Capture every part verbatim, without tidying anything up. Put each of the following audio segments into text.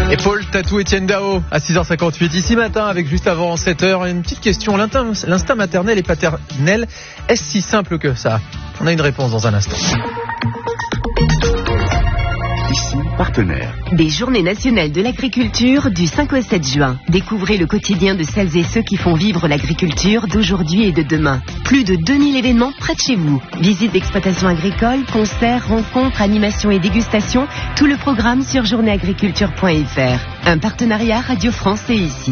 Et Paul Tatou, Etienne Dao à six heures cinquante-huit ici matin avec juste avant sept heures une petite question. L'instinct maternel et paternel, est-ce si simple que ça? On a une réponse dans un instant. Ici, partenaire. Des Journées nationales de l'agriculture du cinq au sept juin. Découvrez le quotidien de celles et ceux qui font vivre l'agriculture d'aujourd'hui et de demain. Plus de deux mille événements près de chez vous. Visites d'exploitation agricole, concerts, rencontres, animations et dégustations. Tout le programme sur journée agriculture point f r. Un partenariat Radio France et ici.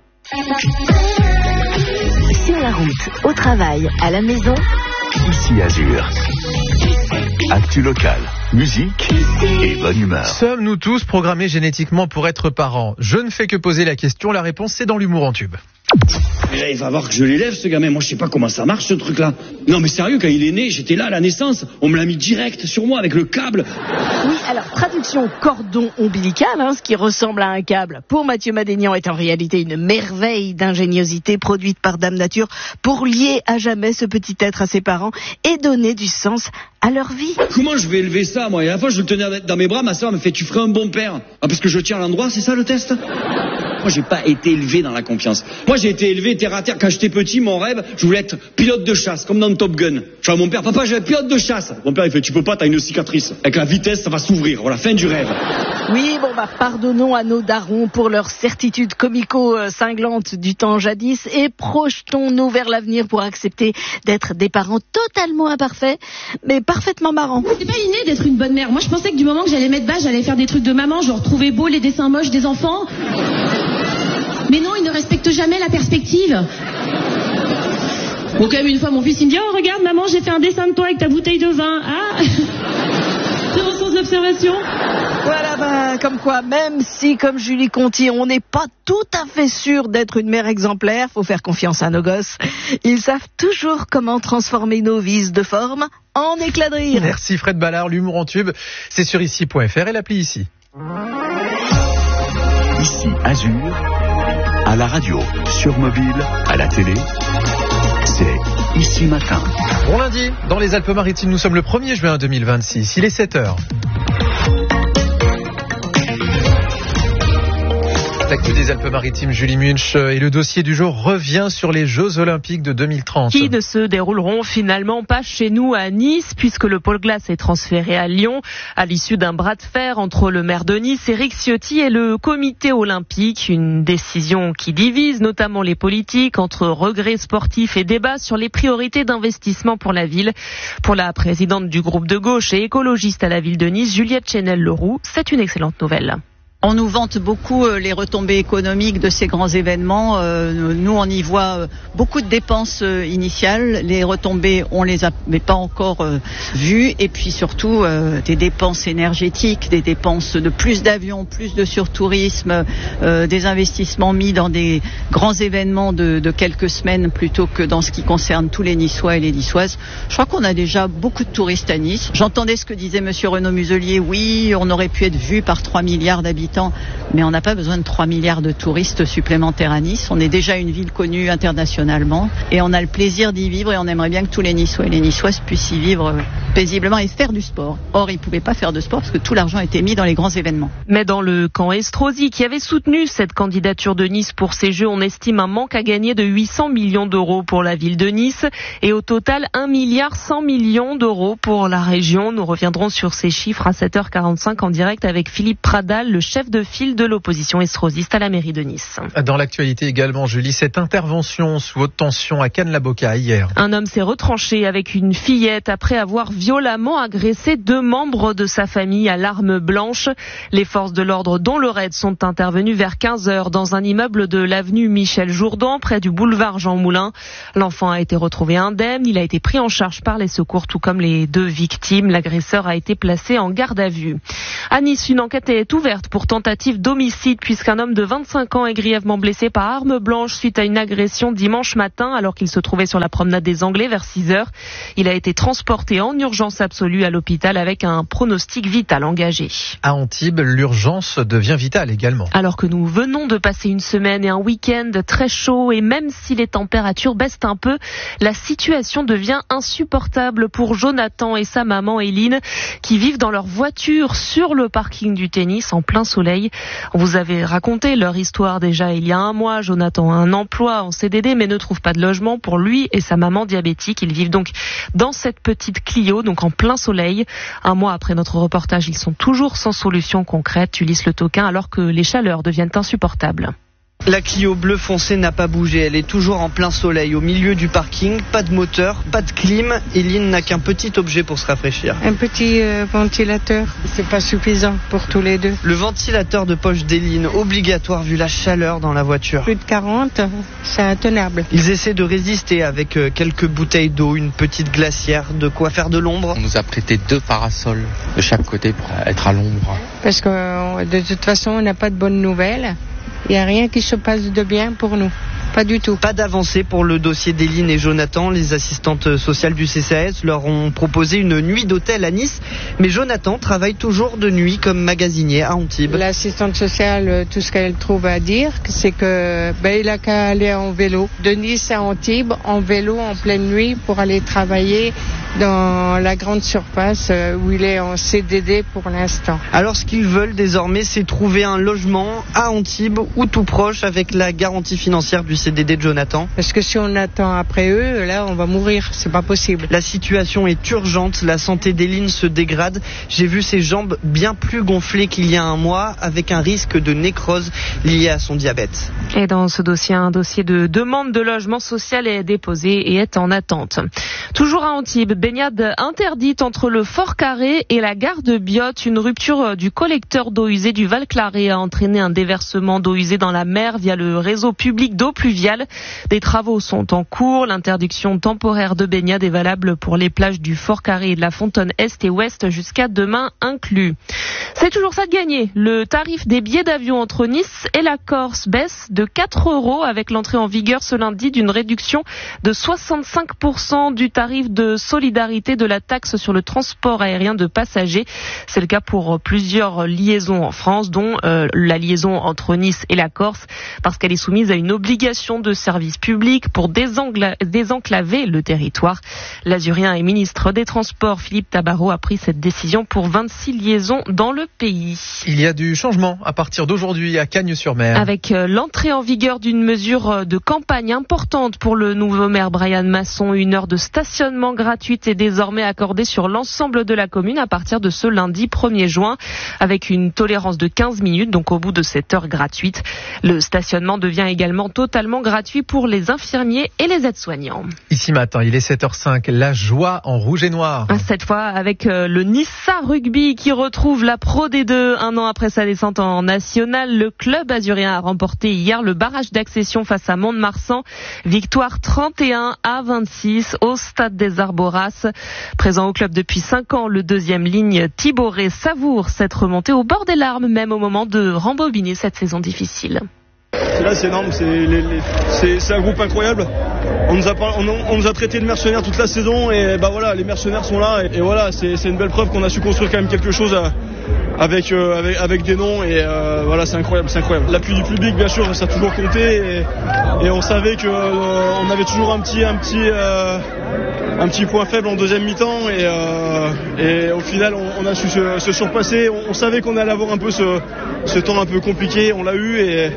Sur la route, au travail, à la maison. Ici Azur. Actu local, musique et bonne humeur. Sommes-nous tous programmés génétiquement pour être parents? Je ne fais que poser la question, la réponse c'est dans l'humour en tube. Il va voir que je l'élève ce gamin, moi je sais pas comment ça marche ce truc là. Non mais sérieux, quand il est né, j'étais là à la naissance, on me l'a mis direct sur moi avec le câble. Oui, alors traduction cordon ombilical, hein, ce qui ressemble à un câble pour Mathieu Madénian est en réalité une merveille d'ingéniosité produite par Dame Nature pour lier à jamais ce petit être à ses parents et donner du sens à leur vie. Comment je vais élever ça moi? Et à la fois je le tenais dans mes bras, ma soeur me fait tu ferais un bon père. Ah parce que je tiens à l'endroit, c'est ça le test? Moi j'ai pas été élevé dans la confiance. Moi j'ai été élevé terre à terre. Quand j'étais petit, mon rêve, je voulais être pilote de chasse, comme dans Top Gun. Je dis à mon père, papa, je vais être pilote de chasse. Mon père il fait, tu peux pas, t'as une cicatrice. Avec la vitesse, ça va s'ouvrir. Voilà, fin du rêve. Oui, bon bah pardonnons à nos darons pour leur certitude comico-cinglante du temps jadis et projetons-nous vers l'avenir pour accepter d'être des parents totalement imparfaits, mais parfaitement marrants. C'est pas inné d'être une bonne mère. Moi je pensais que du moment que j'allais mettre bas, j'allais faire des trucs de maman, genre trouver beau les dessins moches des enfants. Mais non, ils ne respectent jamais la perspective. Bon, quand même, une fois, mon fils, il me dit, oh, regarde, maman, j'ai fait un dessin de toi avec ta bouteille de vin. Ah, c'est mon sens d'observation. Voilà, ben, comme quoi, même si, comme Julie Conti, on n'est pas tout à fait sûr d'être une mère exemplaire, faut faire confiance à nos gosses. Ils savent toujours comment transformer nos vices de forme en éclat de rire. Merci Fred Ballard, l'humour en tube, c'est sur ici point f r et l'appli ici. Ici Azur. À la radio, sur mobile, à la télé, c'est Ici Matin. Bon lundi, dans les Alpes-Maritimes, nous sommes le premier juin deux mille vingt-six, il est sept heures. L'actu des Alpes-Maritimes, Julie Munch, et le dossier du jour revient sur les Jeux Olympiques de deux mille trente. Qui ne se dérouleront finalement pas chez nous à Nice, puisque le pôle glace est transféré à Lyon, à l'issue d'un bras de fer entre le maire de Nice, Éric Ciotti, et le comité olympique. Une décision qui divise notamment les politiques entre regrets sportifs et débats sur les priorités d'investissement pour la ville. Pour la présidente du groupe de gauche et écologiste à la ville de Nice, Juliette Chenel-Leroux, c'est une excellente nouvelle. On nous vante beaucoup les retombées économiques de ces grands événements. Nous, on y voit beaucoup de dépenses initiales. Les retombées, on les avait pas encore vues. Et puis surtout, des dépenses énergétiques, des dépenses de plus d'avions, plus de surtourisme, des investissements mis dans des grands événements de, de quelques semaines plutôt que dans ce qui concerne tous les Niçois et les Niçoises. Je crois qu'on a déjà beaucoup de touristes à Nice. J'entendais ce que disait monsieur Renaud Muselier. Oui, on aurait pu être vu par trois milliards d'habitants. Mais on n'a pas besoin de trois milliards de touristes supplémentaires à Nice. On est déjà une ville connue internationalement et on a le plaisir d'y vivre et on aimerait bien que tous les Niçois et les Niçoises puissent y vivre paisiblement et faire du sport. Or, ils ne pouvaient pas faire de sport parce que tout l'argent était mis dans les grands événements. Mais dans le camp Estrosi, qui avait soutenu cette candidature de Nice pour ces Jeux, on estime un manque à gagner de huit cents millions d'euros pour la ville de Nice et au total un milliard cent millions d'euros pour la région. Nous reviendrons sur ces chiffres à sept heures quarante-cinq en direct avec Philippe Pradal, le chef de file de l'opposition estrosiste à la mairie de Nice. Dans l'actualité également, Julie, cette intervention sous haute tension à Cannes-la-Boca hier. Un homme s'est retranché avec une fillette après avoir violemment agressé deux membres de sa famille à l'arme blanche. Les forces de l'ordre, dont le raid, sont intervenues vers quinze heures dans un immeuble de l'avenue Michel Jourdan, près du boulevard Jean Moulin. L'enfant a été retrouvé indemne. Il a été pris en charge par les secours, tout comme les deux victimes. L'agresseur a été placé en garde à vue. À Nice, une enquête est ouverte pour tentative d'homicide puisqu'un homme de vingt-cinq ans est grièvement blessé par arme blanche suite à une agression dimanche matin alors qu'il se trouvait sur la promenade des Anglais vers six heures. Il a été transporté en urgence absolue à l'hôpital avec un pronostic vital engagé. À Antibes, l'urgence devient vitale également. Alors que nous venons de passer une semaine et un week-end très chaud et même si les températures baissent un peu, la situation devient insupportable pour Jonathan et sa maman Éline qui vivent dans leur voiture sur le parking du tennis en plein soleil. soleil. On vous avait raconté leur histoire déjà il y a un mois. Jonathan a un emploi en C D D mais ne trouve pas de logement pour lui et sa maman diabétique. Ils vivent donc dans cette petite Clio, donc en plein soleil. Un mois après notre reportage, ils sont toujours sans solution concrète. Ulysse Le Toquin, alors que les chaleurs deviennent insupportables. La Clio bleu foncé n'a pas bougé, elle est toujours en plein soleil, au milieu du parking, pas de moteur, pas de clim, et Lynn n'a qu'un petit objet pour se rafraîchir. Un petit euh, ventilateur, c'est pas suffisant pour tous les deux. Le ventilateur de poche d'Eline, obligatoire vu la chaleur dans la voiture. Plus de quarante, c'est intenable. Ils essaient de résister avec euh, quelques bouteilles d'eau, une petite glacière, de quoi faire de l'ombre. On nous a prêté deux parasols de chaque côté pour être à l'ombre. Parce que de toute façon, on n'a pas de bonnes nouvelles. Il n'y a rien qui se passe de bien pour nous. Pas du tout. Pas d'avancée pour le dossier d'Eline et Jonathan. Les assistantes sociales du C C A S leur ont proposé une nuit d'hôtel à Nice. Mais Jonathan travaille toujours de nuit comme magasinier à Antibes. L'assistante sociale, tout ce qu'elle trouve à dire, c'est que ben, il a qu'à aller en vélo. De Nice à Antibes, en vélo, en pleine nuit, pour aller travailler dans la grande surface où il est en C D D pour l'instant. Alors ce qu'ils veulent désormais, c'est trouver un logement à Antibes ou tout proche avec la garantie financière du C D D de Jonathan. Parce que si on attend après eux, là on va mourir, c'est pas possible. La situation est urgente, la santé d'Eline se dégrade. J'ai vu ses jambes bien plus gonflées qu'il y a un mois, avec un risque de nécrose lié à son diabète. Et dans ce dossier, un dossier de demande de logement social est déposé et est en attente. Toujours à Antibes, baignade interdite entre le Fort Carré et la gare de Biote. Une rupture du collecteur d'eau usée du Val-Claret a entraîné un déversement d'eau usée dans la mer via le réseau public d'eau pluviale. Des travaux sont en cours. L'interdiction temporaire de baignade est valable pour les plages du Fort Carré et de la Fontaine Est et Ouest jusqu'à demain inclus. C'est toujours ça de gagner. Le tarif des billets d'avion entre Nice et la Corse baisse de quatre euros avec l'entrée en vigueur ce lundi d'une réduction de soixante-cinq pour cent du tarif de solidarité de la taxe sur le transport aérien de passagers. C'est le cas pour plusieurs liaisons en France, dont euh, la liaison entre Nice et la Corse, parce qu'elle est soumise à une obligation de service public pour désengla- désenclaver le territoire. L'Azurien et ministre des Transports, Philippe Tabarot, a pris cette décision pour vingt-six liaisons dans le pays. Il y a du changement à partir d'aujourd'hui à Cagnes-sur-Mer. Avec euh, l'entrée en vigueur d'une mesure de campagne importante pour le nouveau maire Brian Masson, une heure de stationnement gratuite est désormais accordée sur l'ensemble de la commune à partir de ce lundi premier juin, avec une tolérance de quinze minutes, donc au bout de cette heure gratuite. Le stationnement devient également totalement gratuit pour les infirmiers et les aides-soignants. Ici matin, il est sept heures cinq, la joie en rouge et noir. Cette fois avec le Nissa Rugby qui retrouve la Pro D deux un an après sa descente en national. Le club azurien a remporté hier le barrage d'accession face à Mont-de-Marsan. Victoire trente et un à vingt-six au stade des Arboras. Présent au club depuis cinq ans, le deuxième ligne Thibauré savoure cette remontée au bord des larmes, même au moment de rembobiner cette saison difficile. Là c'est énorme, c'est, les, les, c'est, c'est un groupe incroyable. On nous, a, on, on nous a traités de mercenaires toute la saison et bah voilà, les mercenaires sont là et, et voilà, c'est, c'est une belle preuve qu'on a su construire quand même quelque chose à, avec, euh, avec, avec des noms et euh, voilà, c'est incroyable, c'est incroyable. L'appui du public, bien sûr, ça a toujours compté et, et on savait qu'on euh, avait toujours un petit, un petit, euh, un petit point faible en deuxième mi-temps et, euh, et au final on, on a su se, se surpasser. On, on savait qu'on allait avoir un peu ce, ce temps un peu compliqué, on l'a eu et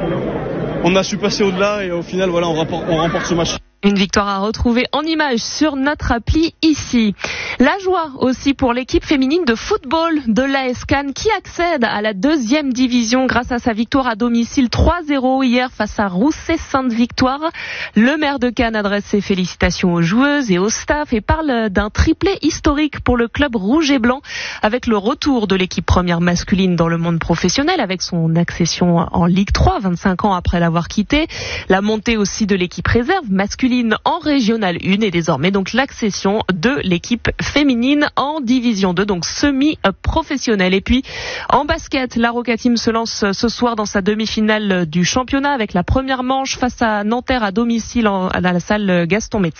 on a su passer au-delà et au final, voilà, on remporte, on remporte ce match. Une victoire à retrouver en images sur notre appli ici. La joie aussi pour l'équipe féminine de football de l'A S Cannes qui accède à la deuxième division grâce à sa victoire à domicile trois zéro hier face à Roussé-Sainte-Victoire. Le maire de Cannes adresse ses félicitations aux joueuses et au staff et parle d'un triplé historique pour le club rouge et blanc avec le retour de l'équipe première masculine dans le monde professionnel avec son accession en Ligue trois, vingt-cinq ans après l'avoir quitté. La montée aussi de l'équipe réserve masculine en Régionale un et désormais donc l'accession de l'équipe féminine en Division deux, donc semi-professionnelle. Et puis en basket, la Roca Team se lance ce soir dans sa demi-finale du championnat avec la première manche face à Nanterre à domicile à la salle Gaston Médecin.